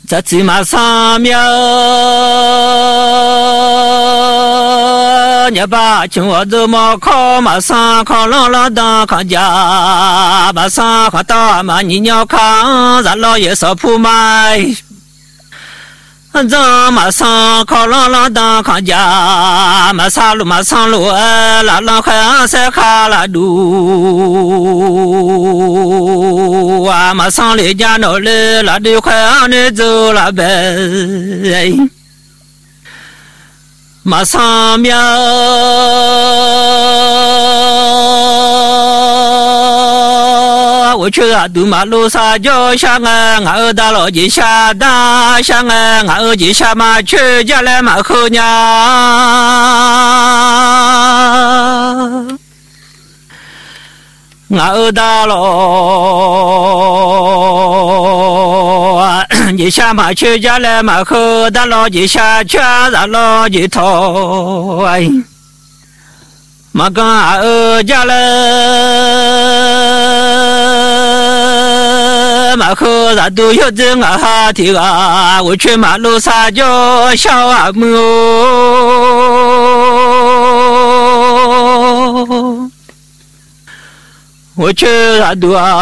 在芝麻上面，你把青我怎么靠马上靠浪浪当扛家，马上靠大马你鸟扛，咱老爷少铺买。咱马上靠浪浪当扛家，马上路拉浪海塞卡拉路啊，马上里家脑里拉的快你走了呗，马上面。我去啊，堵马路上叫下俺二大老姐下大下俺二姐下马去家来马后娘，俺二大老你下马去家来马后大老姐下去让老姐头哎。马跟俺二家了，马后咱都要挣俺哈提啊！我去马路上叫小阿母，我去俺都啊。